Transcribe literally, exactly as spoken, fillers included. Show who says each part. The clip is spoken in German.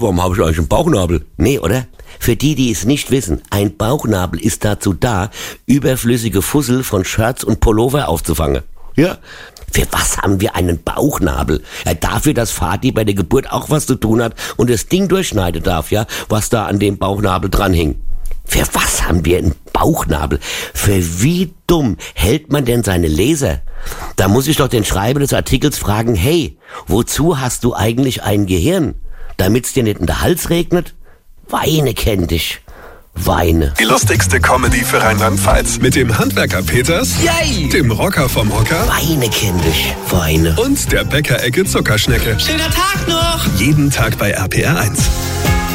Speaker 1: Warum habe ich eigentlich einen Bauchnabel? Nee, oder? Für die, die es nicht wissen, ein Bauchnabel ist dazu da, überflüssige Fussel von Shirts und Pullover aufzufangen. Ja? Für was haben wir einen Bauchnabel? Ja, dafür, dass Vati bei der Geburt auch was zu tun hat und das Ding durchschneiden darf, ja, was da an dem Bauchnabel dran hing. Für was haben wir einen Bauchnabel? Für wie dumm hält man denn seine Leser? Da muss ich doch den Schreiber des Artikels fragen, hey, wozu hast du eigentlich ein Gehirn? Damit's dir nicht in den Hals regnet? Weine kenn dich. Weine.
Speaker 2: Die lustigste Comedy für Rheinland-Pfalz. Mit dem Handwerker Peters,
Speaker 1: Yay!
Speaker 2: Dem Rocker vom Hocker
Speaker 1: Weine kenn dich. Weine.
Speaker 2: und der Bäckerecke Zuckerschnecke.
Speaker 3: Schöner Tag noch!
Speaker 2: Jeden Tag bei R P R eins.